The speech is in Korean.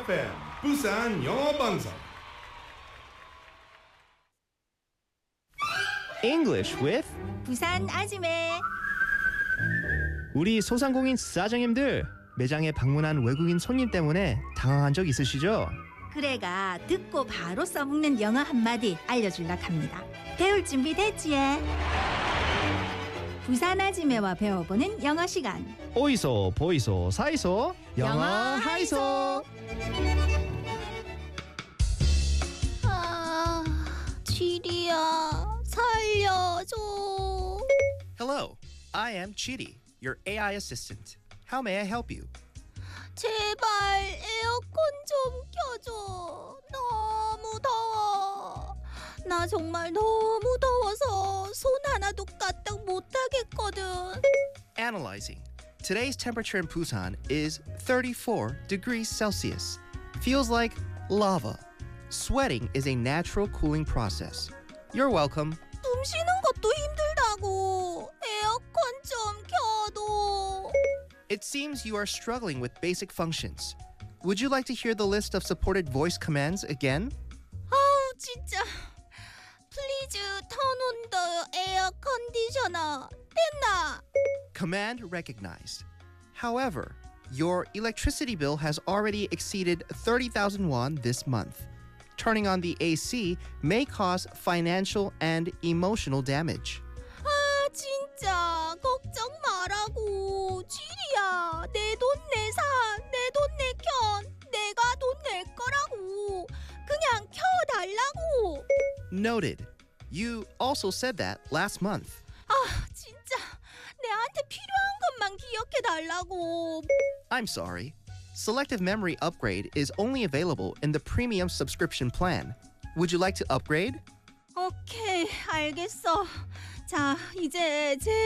FM 부산 영어 방송. English with 부산 아지매. 우리 소상공인 사장님들 매장에 방문한 외국인 손님 때문에 당황한 적 있으시죠? 그래가 듣고 바로 써먹는 영어 한마디 알려줄라 합니다. 배울 준비 됐지에? 부산 아지매와 배워보는 영어 시간. 오이소 보이소 사이소 영어 하이소. 아, 지리야 살려줘. Hello, I am Chidi, your AI assistant. How may I help you? 제발 에어컨 좀 켜줘. 너무 더워. 나 정말 너무 더워서 손 하나도 까딱 못하겠거든. Analyzing. Today's temperature in Busan is 34 degrees Celsius. Feels like lava. Sweating is a natural cooling process. You're welcome. 숨 쉬는 것도 힘들다고. 에어컨 좀 켜둬. It seems you are struggling with basic functions. Would you like to hear the list of supported voice commands again? 아우 진짜. Please turn on the air conditioner. 됐나? Command recognized. However, your electricity bill has already exceeded 30,000 won this month. Turning on the AC may cause financial and emotional damage. 아 진짜 걱정 말라고. 지리야 내 돈 내산 내 돈 내켠 내가 돈 낼 거라고. 그냥 켜달라고. Noted. You also said that last month. 아 진짜 내한테 필요한 것만 기억해 달라고. I'm sorry. Selective memory upgrade is only available in the premium subscription plan. Would you like to upgrade? 오케이 알겠어. 자 이제 제